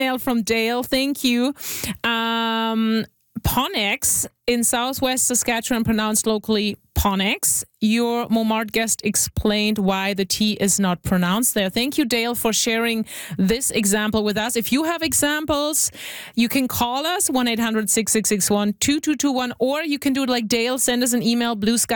email from Dale. Thank you. Ponex in Southwest Saskatchewan, pronounced locally Ponex. Your Montmartre guest explained why the T is not pronounced there. Thank you, Dale, for sharing this example with us. If you have examples, you can call us 1-800-6661-2221, or you can do it like Dale, send us an email,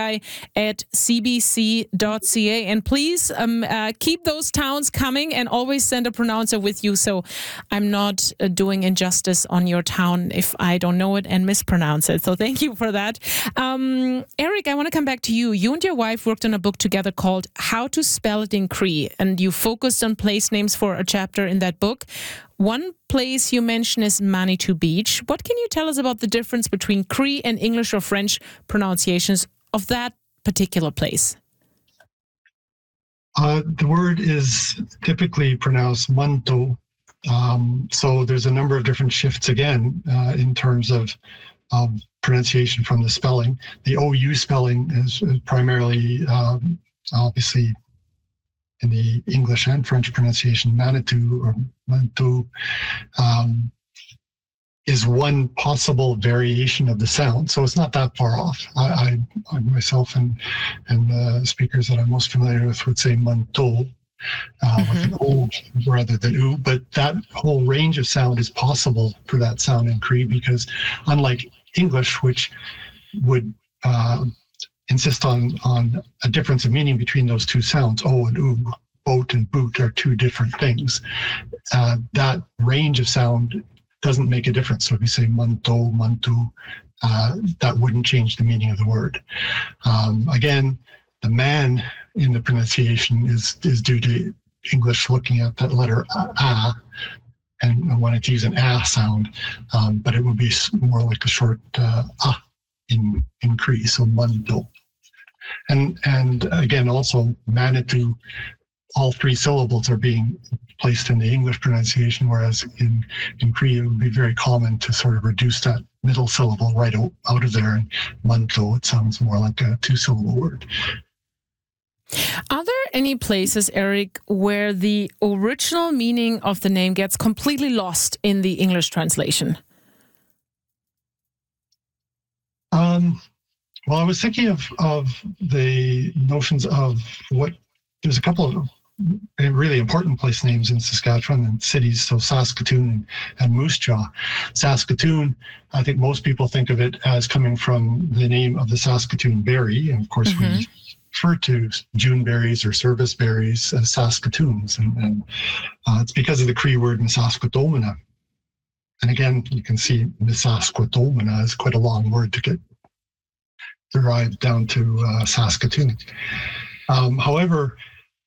bluesky@cbc.ca. And please keep those towns coming and always send a pronouncer with you, so I'm not doing injustice on your town if I don't know it and mispronounce it. So thank you for that. Eric, I want to come back to you. You and your wife worked on a book together called How to Spell It in Cree, and you focused on place names for a chapter in that book. One place you mention is Manitou Beach. What can you tell us about the difference between Cree and English or French pronunciations of that particular place? The word is typically pronounced Manto. So there's a number of different shifts again in terms of pronunciation from the spelling. The OU spelling is primarily, obviously, in the English and French pronunciation, Manitou or Mantou, is one possible variation of the sound. So it's not that far off. I myself and the speakers that I'm most familiar with would say Manteau, with an O rather than U, but that whole range of sound is possible for that sound in Cree, because unlike English, which would insist on a difference of meaning between those two sounds, O and U, boat and boot are two different things. That range of sound doesn't make a difference. So if you say manto, mantu, that wouldn't change the meaning of the word. Again, the man in the pronunciation is due to English looking at that letter A and wanting to use an sound, but it would be more like a short in Cree, so Manto. And again, also Manitou, all three syllables are being placed in the English pronunciation, whereas in Cree it would be very common to sort of reduce that middle syllable right out of there. And Manto, it sounds more like a two-syllable word. Are there any places, Eric, where the original meaning of the name gets completely lost in the English translation? Well, I was thinking of the notions of there's a couple of really important place names in Saskatchewan and cities, so Saskatoon and Moose Jaw. Saskatoon, I think most people think of it as coming from the name of the Saskatoon berry, and of course we refer to June berries or service berries as Saskatoons, and it's because of the Cree word Misasquatomina. And again, you can see Misasquatomina is quite a long word to get derived down to Saskatoon. However,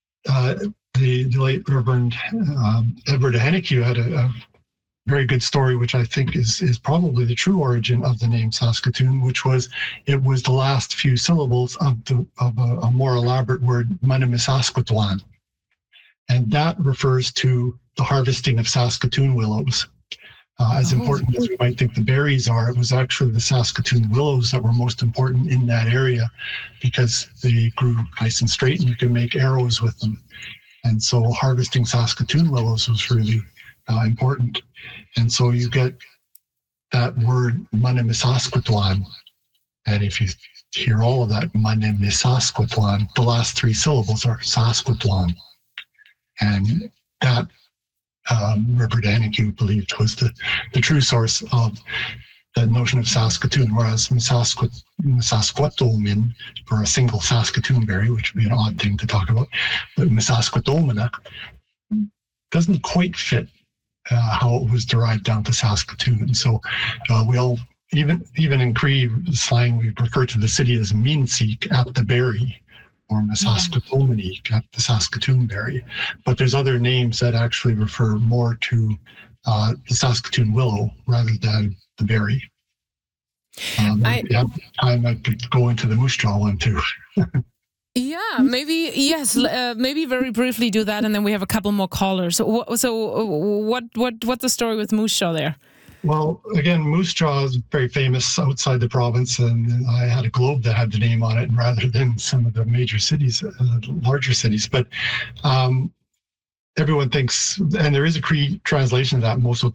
the late Reverend Edward Hennique had a very good story, which I think is probably the true origin of the name Saskatoon, which was it was the last few syllables of a more elaborate word, Manimisaskatwan. And that refers to the harvesting of Saskatoon willows. As important as we might think the berries are, it was actually the Saskatoon willows that were most important in that area because they grew nice and straight and you can make arrows with them. And so harvesting Saskatoon willows was really important. And so you get that word Manimisaskatwan. And if you hear all of that, Manimisaskatwan, the last three syllables are Saskatwan. And that Reverend Hennique believed was the true source of the notion of Saskatoon, whereas Misasquatomin for a single Saskatoon berry, which would be an odd thing to talk about, but Misasquatomina doesn't quite fit how it was derived down to Saskatoon. And so we all, even in Cree slang, we refer to the city as Minseek at the berry, or Misasquatominik at the Saskatoon berry. But there's other names that actually refer more to the Saskatoon willow rather than the berry. I could go into the Moose Jaw one too. Yeah, maybe, yes, maybe very briefly do that, and then we have a couple more callers. So what's the story with Moose Jaw there? Well, again, Moose Jaw is very famous outside the province, and I had a globe that had the name on it rather than some of the major cities, larger cities. But everyone thinks, and there is a Cree translation of that, Moso